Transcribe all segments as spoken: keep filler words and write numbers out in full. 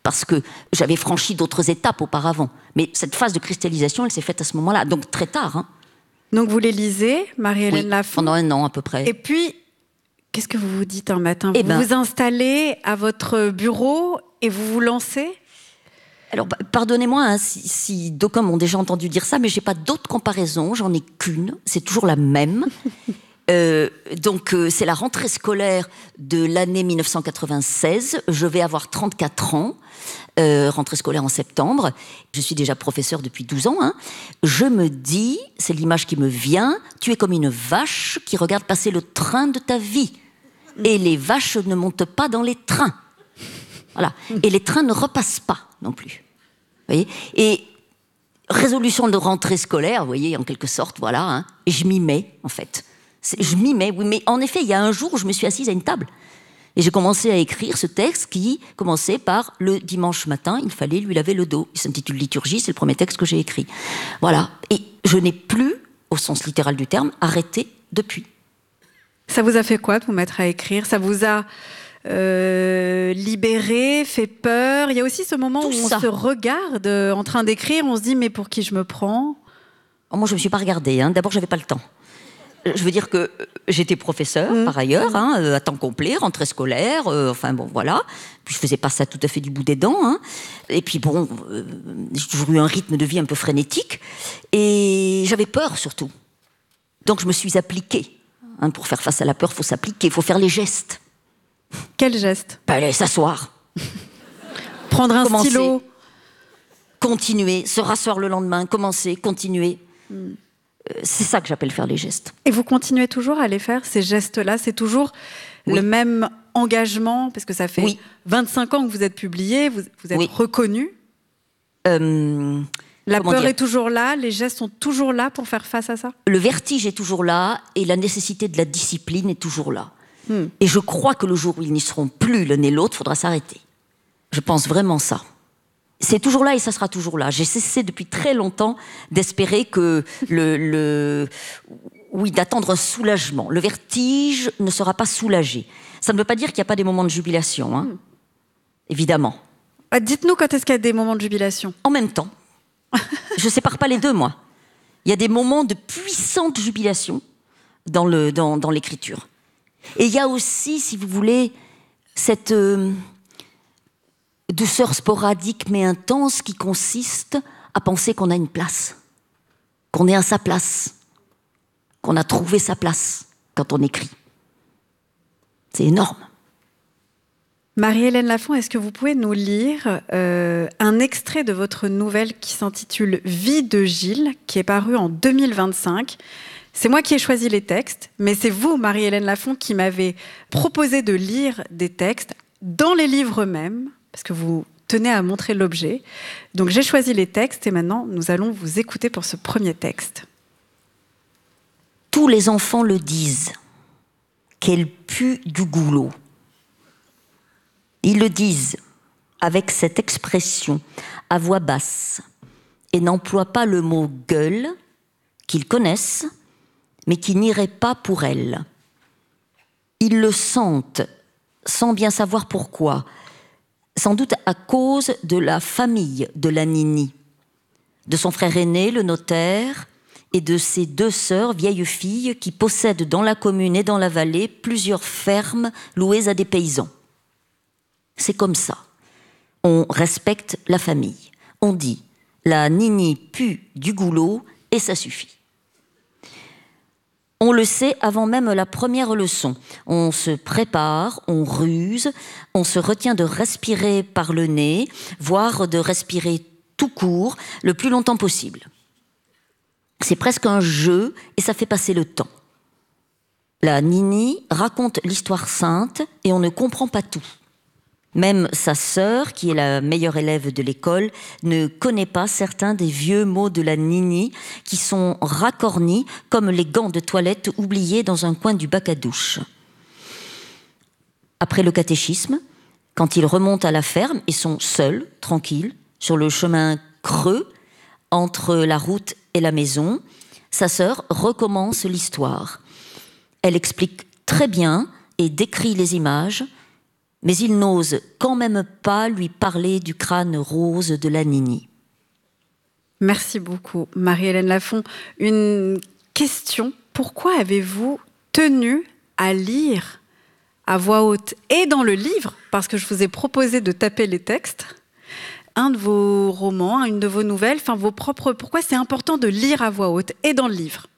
parce que j'avais franchi d'autres étapes auparavant. Mais cette phase de cristallisation, elle s'est faite à ce moment-là, donc très tard. Hein. Donc vous les lisez, Marie-Hélène oui, Lafont. Pendant un an à peu près. Et puis, qu'est-ce que vous vous dites un matin? eh Vous ben, vous installez à votre bureau et vous vous lancez? Alors, pardonnez-moi hein, si, si d'aucuns m'ont déjà entendu dire ça, mais j'ai pas d'autre comparaison, j'en ai qu'une, c'est toujours la même. euh, donc, euh, c'est la rentrée scolaire de l'année mille neuf cent quatre-vingt-seize, je vais avoir trente-quatre ans, euh, rentrée scolaire en septembre, je suis déjà professeure depuis douze ans, hein. Je me dis, c'est l'image qui me vient, tu es comme une vache qui regarde passer le train de ta vie, et les vaches ne montent pas dans les trains. Voilà. Et les trains ne repassent pas non plus. Vous voyez ? Et résolution de rentrée scolaire, vous voyez, en quelque sorte, voilà. Hein, et je m'y mets, en fait. C'est, je m'y mets, oui. Mais en effet, il y a un jour où je me suis assise à une table. Et j'ai commencé à écrire ce texte qui commençait par « Le dimanche matin, il fallait lui laver le dos ». Il s'intitule « Liturgie », c'est le premier texte que j'ai écrit. Voilà. Et je n'ai plus, au sens littéral du terme, arrêté depuis. Ça vous a fait quoi de vous mettre à écrire? Ça vous a... Euh, libéré, fait peur. Il y a aussi ce moment Tout où ça. on se regarde euh, en train d'écrire, on se dit mais pour qui je me prends? Oh, moi je ne me suis pas regardée, hein. D'abord j'avais pas le temps. Je veux dire que j'étais professeure mmh. par ailleurs, hein, à temps complet, rentrée scolaire, euh, enfin bon voilà. Puis je faisais pas ça tout à fait du bout des dents. Hein. Et puis bon, euh, j'ai toujours eu un rythme de vie un peu frénétique. Et j'avais peur surtout. Donc je me suis appliquée. Hein, pour faire face à la peur, il faut s'appliquer, il faut faire les gestes. Quel geste? Ben, allez, s'asseoir. Prendre un commencer, stylo. Continuer, se rasseoir le lendemain, commencer, continuer. Mm. Euh, c'est ça que j'appelle faire les gestes. Et vous continuez toujours à les faire, ces gestes-là? C'est toujours oui. le même engagement? Parce que ça fait oui. vingt-cinq ans que vous êtes publié, vous, vous êtes oui. reconnu. Euh, la peur dire? est toujours là, les gestes sont toujours là pour faire face à ça? Le vertige est toujours là et la nécessité de la discipline est toujours là. Hmm. Et je crois que le jour où ils n'y seront plus l'un et l'autre, il faudra s'arrêter. Je pense vraiment ça. C'est toujours là et ça sera toujours là. J'ai cessé depuis très longtemps d'espérer que le, le... oui, d'attendre un soulagement. Le vertige ne sera pas soulagé. Ça ne veut pas dire qu'il n'y a pas des moments de jubilation, hein. Hmm. Évidemment. Ah, dites-nous quand est-ce qu'il y a des moments de jubilation? En même temps. Je ne sépare pas les deux, moi. Il y a des moments de puissante jubilation dans, le, dans, dans l'écriture. Et il y a aussi, si vous voulez, cette euh, douceur sporadique mais intense qui consiste à penser qu'on a une place, qu'on est à sa place, qu'on a trouvé sa place quand on écrit. C'est énorme. Marie-Hélène Lafont, est-ce que vous pouvez nous lire euh, un extrait de votre nouvelle qui s'intitule « Vie de Gilles » qui est paru en deux mille vingt-cinq. C'est moi qui ai choisi les textes, mais c'est vous, Marie-Hélène Lafont, qui m'avez proposé de lire des textes dans les livres même, parce que vous tenez à montrer l'objet. Donc j'ai choisi les textes et maintenant nous allons vous écouter pour ce premier texte. Tous les enfants le disent, qu'elle pue du goulot. Ils le disent avec cette expression à voix basse et n'emploient pas le mot « gueule » qu'ils connaissent, mais qui n'irait pas pour elle. Ils le sentent, sans bien savoir pourquoi, sans doute à cause de la famille de la Nini, de son frère aîné, le notaire, et de ses deux sœurs, vieilles filles, qui possèdent dans la commune et dans la vallée plusieurs fermes louées à des paysans. C'est comme ça. On respecte la famille. On dit « la Nini pue du goulot » et ça suffit. On le sait avant même la première leçon. On se prépare, on ruse, on se retient de respirer par le nez, voire de respirer tout court, le plus longtemps possible. C'est presque un jeu et ça fait passer le temps. La Nini raconte l'histoire sainte et on ne comprend pas tout. Même sa sœur, qui est la meilleure élève de l'école, ne connaît pas certains des vieux mots de la Nini qui sont racornis comme les gants de toilette oubliés dans un coin du bac à douche. Après le catéchisme, quand ils remontent à la ferme et sont seuls, tranquilles, sur le chemin creux entre la route et la maison, sa sœur recommence l'histoire. Elle explique très bien et décrit les images, mais il n'ose quand même pas lui parler du crâne rose de la Nini. Merci beaucoup, Marie-Hélène Lafont. Une question, pourquoi avez-vous tenu à lire à voix haute et dans le livre, parce que je vous ai proposé de taper les textes, un de vos romans, une de vos nouvelles, enfin vos propres... Pourquoi c'est important de lire à voix haute et dans le livre?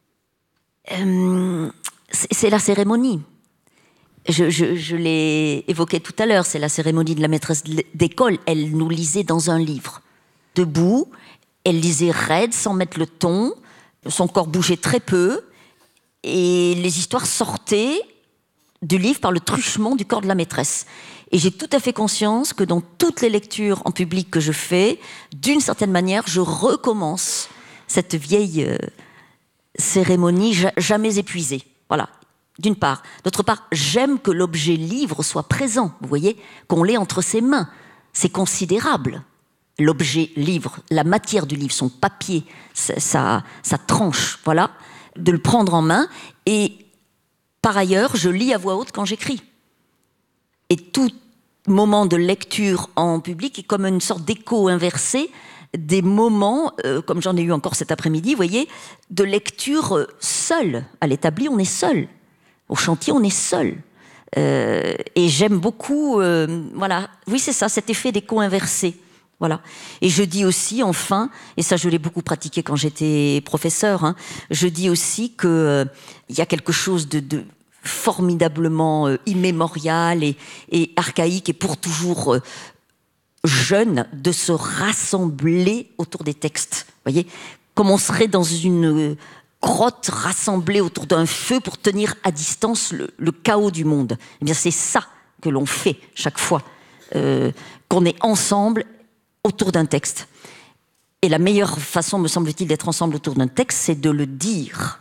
euh, C'est la cérémonie. Je, je, je l'ai évoqué tout à l'heure, c'est la cérémonie de la maîtresse d'école. Elle nous lisait dans un livre, debout, elle lisait raide, sans mettre le ton, son corps bougeait très peu, et les histoires sortaient du livre par le truchement du corps de la maîtresse. Et j'ai tout à fait conscience que dans toutes les lectures en public que je fais, d'une certaine manière, je recommence cette vieille euh, cérémonie jamais épuisée. Voilà, d'une part. D'autre part, j'aime que l'objet livre soit présent, vous voyez, qu'on l'ait entre ses mains. C'est considérable. L'objet livre, la matière du livre, son papier, sa, sa, sa tranche, voilà, de le prendre en main. Et par ailleurs, je lis à voix haute quand j'écris. Et tout moment de lecture en public est comme une sorte d'écho inversé des moments, euh, comme j'en ai eu encore cet après-midi, vous voyez, de lecture euh, seule. À l'établi, on est seul. Au chantier, on est seul. Euh, et j'aime beaucoup, euh, voilà, oui, c'est ça, cet effet d'écho inversé. Voilà. Et je dis aussi, enfin, et ça je l'ai beaucoup pratiqué quand j'étais professeur, hein, je dis aussi qu'il euh, y a quelque chose de, de formidablement euh, immémorial et, et archaïque et pour toujours euh, jeune de se rassembler autour des textes. Vous voyez, comme on serait dans une euh, grotte rassemblée autour d'un feu pour tenir à distance le, le chaos du monde. Eh bien, c'est ça que l'on fait chaque fois euh, qu'on est ensemble autour d'un texte. Et la meilleure façon, me semble-t-il, d'être ensemble autour d'un texte, c'est de le dire.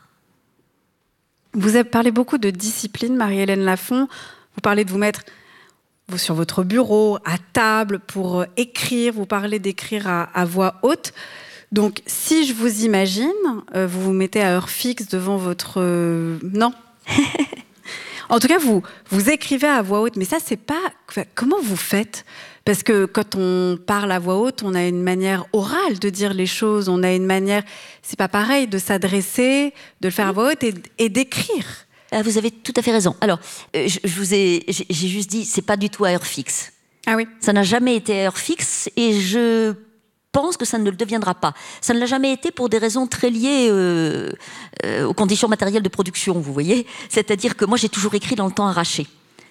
Vous avez parlé beaucoup de discipline, Marie-Hélène Lafont. Vous parlez de vous mettre sur votre bureau, à table, pour écrire. Vous parlez d'écrire à, à voix haute. Donc, si je vous imagine, euh, vous vous mettez à heure fixe devant votre... Euh, non. En tout cas, vous, vous écrivez à voix haute. Mais ça, c'est pas... Comment vous faites ? Parce que quand on parle à voix haute, on a une manière orale de dire les choses. On a une manière... C'est pas pareil de s'adresser, de le faire à voix haute et, et d'écrire. Ah, vous avez tout à fait raison. Alors, euh, je, je vous ai... J'ai, j'ai juste dit, c'est pas du tout à heure fixe. Ah oui. Ça n'a jamais été à heure fixe et je pense que ça ne le deviendra pas. Ça ne l'a jamais été pour des raisons très liées euh, euh, aux conditions matérielles de production, vous voyez. C'est-à-dire que moi, j'ai toujours écrit dans le temps arraché.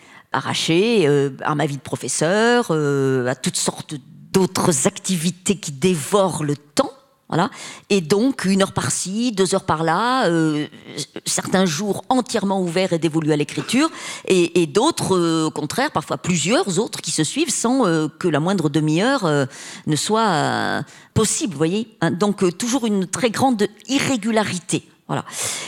Arraché euh, à ma vie de professeur, euh, à toutes sortes d'autres activités qui dévorent le temps. Voilà. Et donc, une heure par-ci, deux heures par-là, euh, certains jours entièrement ouverts et dévolus à l'écriture, et, et d'autres, euh, au contraire, parfois plusieurs autres qui se suivent sans euh, que la moindre demi-heure euh, ne soit euh, possible, vous voyez, hein. Donc, euh, toujours une très grande irrégularité. Voilà.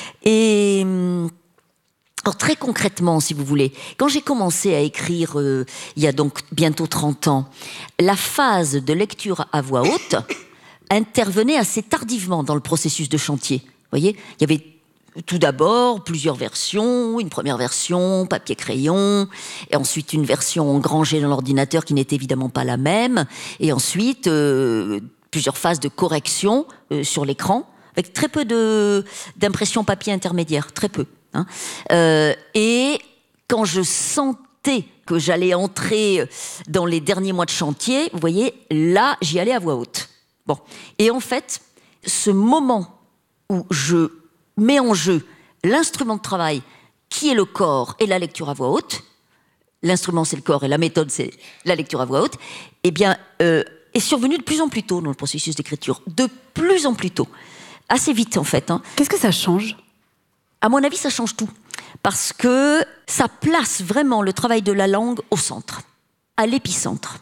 Et... Hum, alors très concrètement, si vous voulez, quand j'ai commencé à écrire, euh, il y a donc bientôt trente ans, la phase de lecture à voix haute intervenait assez tardivement dans le processus de chantier. Vous voyez, il y avait tout d'abord plusieurs versions, une première version, papier-crayon, et ensuite une version engrangée dans l'ordinateur qui n'était évidemment pas la même, et ensuite euh, plusieurs phases de correction euh, sur l'écran, avec très peu de, d'impression papier intermédiaire, très peu. Hein. Euh, et quand je sentais que j'allais entrer dans les derniers mois de chantier, vous voyez, là, j'y allais à voix haute. Bon. Et en fait, ce moment où je mets en jeu l'instrument de travail qui est le corps et la lecture à voix haute, l'instrument c'est le corps et la méthode c'est la lecture à voix haute, eh bien, euh, est survenu de plus en plus tôt dans le processus d'écriture, de plus en plus tôt, assez vite en fait. Hein. Qu'est-ce que ça change ? À mon avis, ça change tout, parce que ça place vraiment le travail de la langue au centre, à l'épicentre.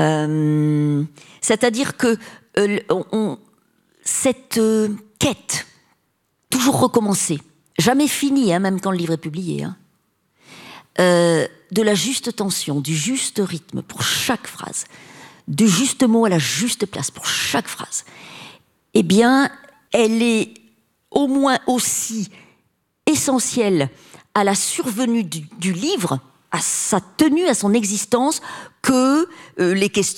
Euh, c'est-à-dire que euh, on, on, cette euh, quête, toujours recommencée, jamais finie, hein, même quand le livre est publié, hein, euh, de la juste tension, du juste rythme pour chaque phrase, du juste mot à la juste place pour chaque phrase, eh bien, elle est au moins aussi essentielle à la survenue du, du livre à sa tenue, à son existence, que euh, les questions